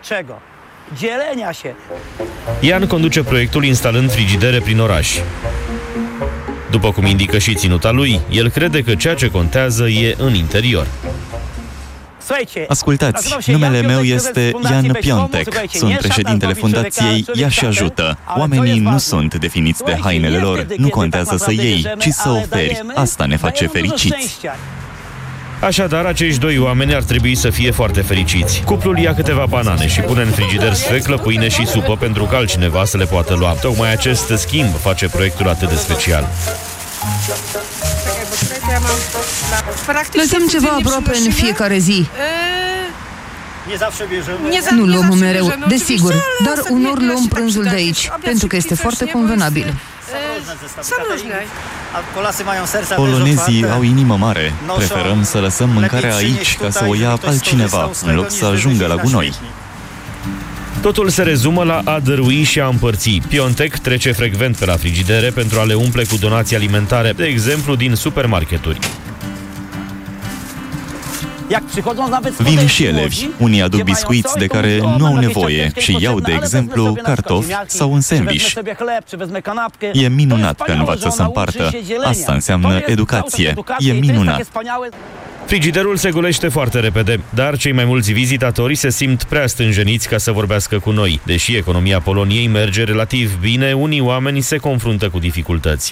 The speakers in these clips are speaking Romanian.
Ian conduce proiectul instalând frigidere prin oraș. După cum indică și ținuta lui, el crede că ceea ce contează e în interior. Ascultați, numele meu este Jan Piontek. Sunt președintele fundației Ea și ajută. Oamenii nu sunt definiți de hainele lor. Nu contează să iei, ci să oferi. Asta ne face fericiți. Așadar, acești doi oameni ar trebui să fie foarte fericiți. Cuplul ia câteva banane și pune în frigider sfeclă, pâine și supă pentru că altcineva să le poată lua. Tocmai acest schimb face proiectul atât de special. Lăsăm ceva aproape în fiecare zi. Nu luăm mereu, desigur, dar unor luăm prânzul de aici, pentru că este foarte convenabil. Polonezii au inimă mare. Preferăm să lăsăm mâncarea aici ca să o ia altcineva, în loc să ajungă la gunoi. Totul se rezumă la a dărui și a împărți. Piontek trece frecvent pe la frigidere pentru a le umple cu donații alimentare, de exemplu din supermarketuri. Vin și elevi. Unii aduc biscuiți de care nu au nevoie și iau, de exemplu, cartofi sau un sandwich. E minunat că învață să împartă. Asta înseamnă educație. E minunat. Frigiderul se golește foarte repede, dar cei mai mulți vizitatori se simt prea stânjeniți ca să vorbească cu noi. Deși economia Poloniei merge relativ bine, unii oameni se confruntă cu dificultăți.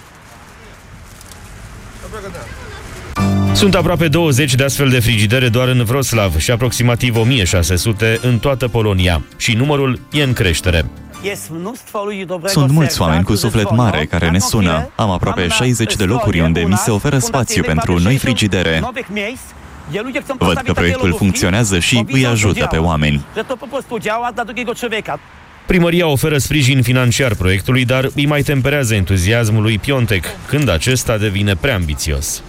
Sunt aproape 20 de astfel de frigidere doar în Wrocław și aproximativ 1600 în toată Polonia. Și numărul e în creștere. Sunt mulți oameni cu suflet mare care ne sună. Am aproape 60 de locuri unde mi se oferă spațiu pentru noi frigidere. Văd că proiectul funcționează și îi ajută pe oameni. Primăria oferă sprijin financiar proiectului, dar îi mai temperează entuziasmul lui Piontek, când acesta devine prea ambițios.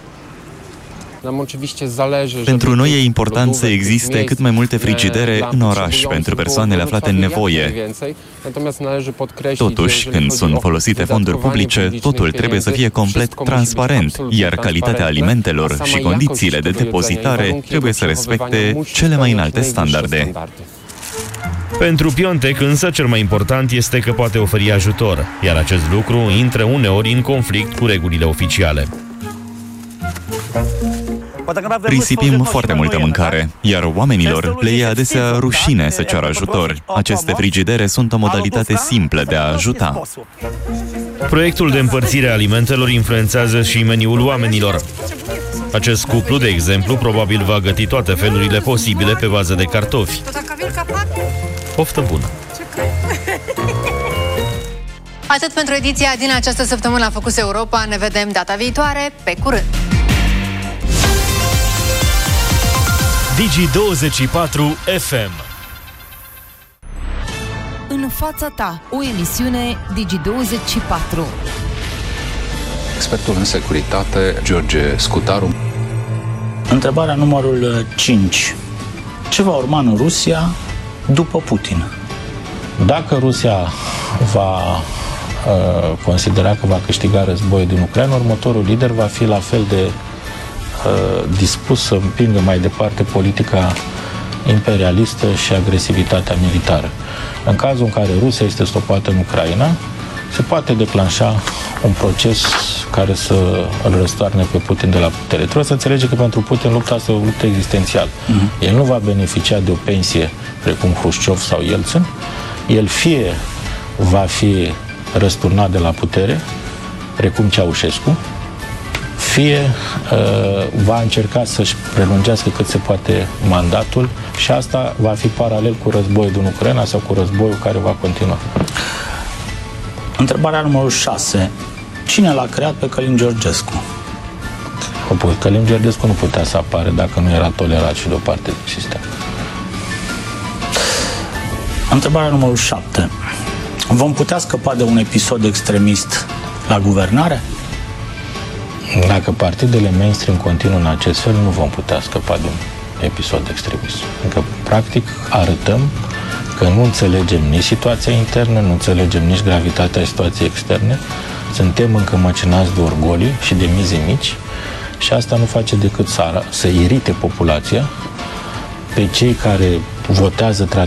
Pentru noi e important să existe cât mai multe frigidere în oraș pentru persoanele aflate în nevoie. Totuși, când sunt folosite fonduri publice, totul trebuie să fie complet transparent, iar calitatea alimentelor și condițiile de depozitare trebuie să respecte cele mai înalte standarde. Pentru Piontek, însă, cel mai important este că poate oferi ajutor, iar acest lucru intră uneori în conflict cu regulile oficiale. Risipim foarte multă mâncare, iar oamenilor le e adesea rușine să ceară ajutor. Aceste frigidere sunt o modalitate simplă de a ajuta. Proiectul de împărțire a alimentelor influențează și meniul oamenilor. Acest cuplu, de exemplu, probabil va găti toate felurile posibile pe bază de cartofi. Poftă bună! Atât pentru ediția din această săptămână a Focus Europa. Ne vedem data viitoare. Pe curând! Digi24 FM. În fața ta, o emisiune Digi24. Expertul în securitate, George Scutaru. Întrebarea numărul 5. Ce va urma în Rusia după Putin? Dacă Rusia va considera că va câștiga războiul din Ucraina, următorul lider va fi la fel de dispus să împingă mai departe politica imperialistă și agresivitatea militară. În cazul în care Rusia este stopată în Ucraina, se poate declanșa un proces care să îl răstoarne pe Putin de la putere. Trebuie să înțelege că pentru Putin lupta asta e o luptă existențială. El nu va beneficia de o pensie precum Hrușciov sau Yeltsin. El fie va fi răsturnat de la putere, precum Ceaușescu, fie va încerca să-și prelungească cât se poate mandatul și asta va fi paralel cu războiul din Ucraina sau cu războiul care va continua. Întrebarea numărul 6. Cine l-a creat pe Călin Georgescu? Călin Georgescu nu putea să apară dacă nu era tolerat și de o parte din sistem. Întrebarea numărul 7. Vom putea scăpa de un episod extremist la guvernare? Dacă partidele mainstream continuă în acest fel, nu vom putea scăpa de un episod extremist. Adică, practic, arătăm că nu înțelegem nici situația internă, nu înțelegem nici gravitatea situației externe, suntem încămăcinați de orgolii și de mize mici și asta nu face decât să irite populația, pe cei care votează tradițional